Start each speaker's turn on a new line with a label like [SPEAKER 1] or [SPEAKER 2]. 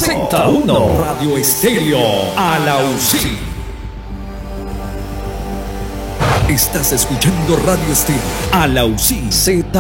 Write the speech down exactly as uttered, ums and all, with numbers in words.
[SPEAKER 1] Z uno Radio Estéreo Alausí. Estás escuchando Radio Estéreo Alausí Z